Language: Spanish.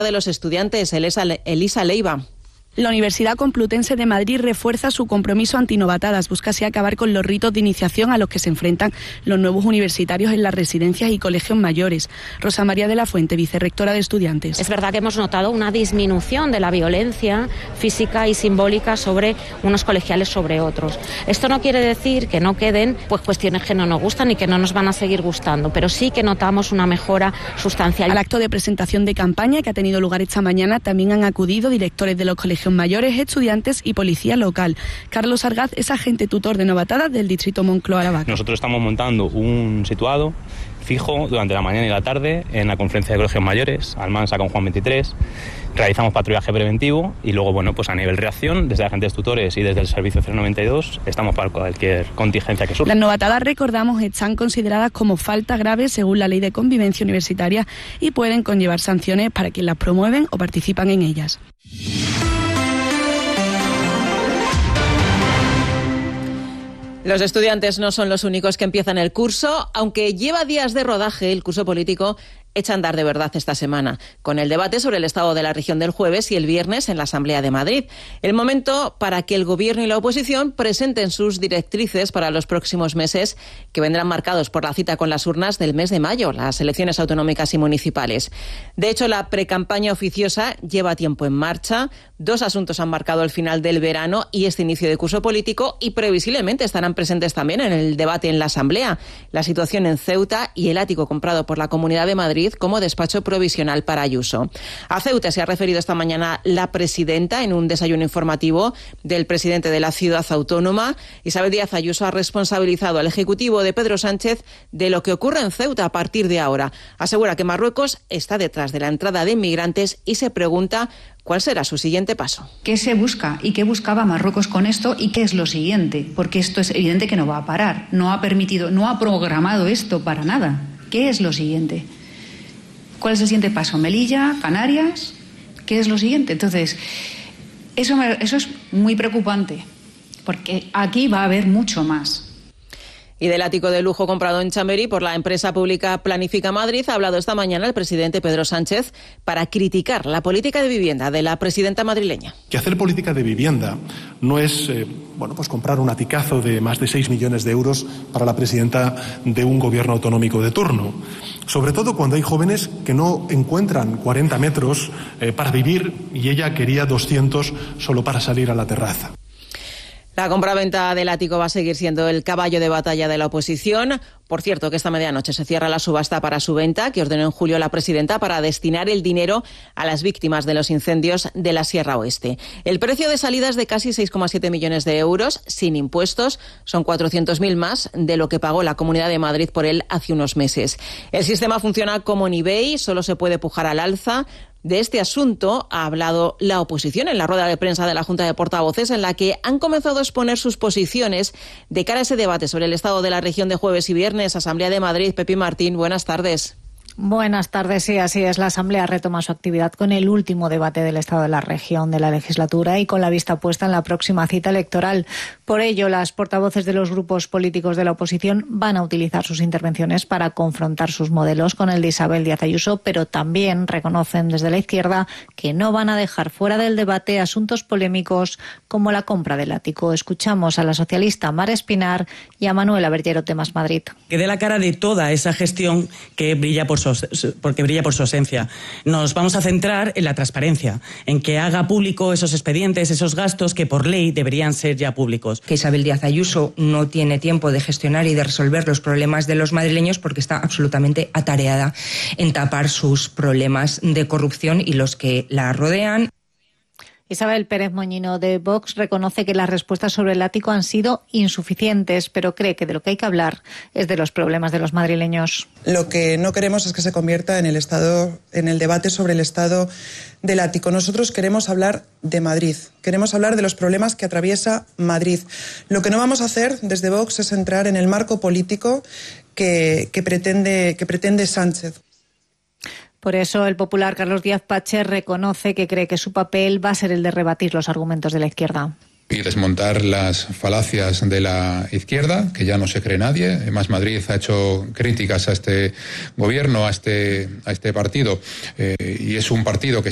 de los estudiantes, Elisa Leiva. La Universidad Complutense de Madrid refuerza su compromiso antinovatadas, busca así acabar con los ritos de iniciación a los que se enfrentan los nuevos universitarios en las residencias y colegios mayores. Rosa María de la Fuente, vicerrectora de Estudiantes. Es verdad que hemos notado una disminución de la violencia física y simbólica sobre unos colegiales sobre otros. Esto no quiere decir que no queden cuestiones que no nos gustan y que no nos van a seguir gustando, pero sí que notamos una mejora sustancial. Al acto de presentación de campaña que ha tenido lugar esta mañana también han acudido directores de los colegios mayores, estudiantes y policía local. Carlos Argaz es agente tutor de novatadas del distrito Moncloa-Aravaca. Nosotros estamos montando un situado fijo durante la mañana y la tarde en la conferencia de colegios mayores, Almansa con Juan 23. Realizamos patrullaje preventivo y luego, pues a nivel reacción, desde agentes tutores y desde el servicio 092, estamos para cualquier contingencia que surja. Las novatadas, recordamos, están consideradas como falta grave según la Ley de Convivencia Universitaria y pueden conllevar sanciones para quienes las promueven o participan en ellas. Los estudiantes no son los únicos que empiezan el curso, aunque lleva días de rodaje, el curso político echa a andar de verdad esta semana, con el debate sobre el estado de la región del jueves y el viernes en la Asamblea de Madrid. El momento para que el Gobierno y la oposición presenten sus directrices para los próximos meses, que vendrán marcados por la cita con las urnas del mes de mayo, las elecciones autonómicas y municipales. De hecho, la precampaña oficiosa lleva tiempo en marcha. 2 asuntos han marcado el final del verano y este inicio de curso político y previsiblemente estarán presentes también en el debate en la Asamblea. La situación en Ceuta y el ático comprado por la Comunidad de Madrid como despacho provisional para Ayuso. A Ceuta se ha referido esta mañana la presidenta en un desayuno informativo del presidente de la ciudad autónoma. Isabel Díaz Ayuso ha responsabilizado al Ejecutivo de Pedro Sánchez de lo que ocurre en Ceuta a partir de ahora. Asegura que Marruecos está detrás de la entrada de inmigrantes y se pregunta ¿cuál será su siguiente paso? ¿Qué se busca y qué buscaba Marruecos con esto y qué es lo siguiente? Porque esto es evidente que no va a parar. No ha programado esto para nada. ¿Qué es lo siguiente? ¿Cuál es el siguiente paso? ¿Melilla? ¿Canarias? ¿Qué es lo siguiente? Entonces, eso es muy preocupante, porque aquí va a haber mucho más. Y del ático de lujo comprado en Chamberí por la empresa pública Planifica Madrid ha hablado esta mañana el presidente Pedro Sánchez para criticar la política de vivienda de la presidenta madrileña. Que hacer política de vivienda no es comprar un aticazo de más de 6 millones de euros para la presidenta de un gobierno autonómico de turno. Sobre todo cuando hay jóvenes que no encuentran 40 metros para vivir y ella quería 200 solo para salir a la terraza. La compraventa del ático va a seguir siendo el caballo de batalla de la oposición. Por cierto, que esta medianoche se cierra la subasta para su venta, que ordenó en julio la presidenta para destinar el dinero a las víctimas de los incendios de la Sierra Oeste. El precio de salida es de casi 6,7 millones de euros, sin impuestos. Son 400.000 más de lo que pagó la Comunidad de Madrid por él hace unos meses. El sistema funciona como en eBay, solo se puede pujar al alza. De este asunto ha hablado la oposición en la rueda de prensa de la Junta de Portavoces, en la que han comenzado a exponer sus posiciones de cara a ese debate sobre el estado de la región de jueves y viernes. Asamblea de Madrid, Pepi Martín, buenas tardes. Buenas tardes, sí, así es. La Asamblea retoma su actividad con el último debate del estado de la región de la legislatura y con la vista puesta en la próxima cita electoral. Por ello, las portavoces de los grupos políticos de la oposición van a utilizar sus intervenciones para confrontar sus modelos con el de Isabel Díaz Ayuso, pero también reconocen desde la izquierda que no van a dejar fuera del debate asuntos polémicos como la compra del ático. Escuchamos a la socialista Mar Espinar y a Manuela Bergero de Más Madrid. Que dé la cara de toda esa gestión que brilla porque brilla por su ausencia. Nos vamos a centrar en la transparencia, en que haga público esos expedientes, esos gastos que por ley deberían ser ya públicos. Que Isabel Díaz Ayuso no tiene tiempo de gestionar y de resolver los problemas de los madrileños porque está absolutamente atareada en tapar sus problemas de corrupción y los que la rodean. Isabel Pérez Moñino de Vox reconoce que las respuestas sobre el ático han sido insuficientes, pero cree que de lo que hay que hablar es de los problemas de los madrileños. Lo que no queremos es que se convierta en el debate sobre el estado del ático. Nosotros queremos hablar de Madrid, queremos hablar de los problemas que atraviesa Madrid. Lo que no vamos a hacer desde Vox es entrar en el marco político que pretende Sánchez. Por eso el popular Carlos Díaz Pache reconoce que cree que su papel va a ser el de rebatir los argumentos de la izquierda. Y desmontar las falacias de la izquierda, que ya no se cree nadie. Más Madrid ha hecho críticas a este gobierno, a este partido, y es un partido que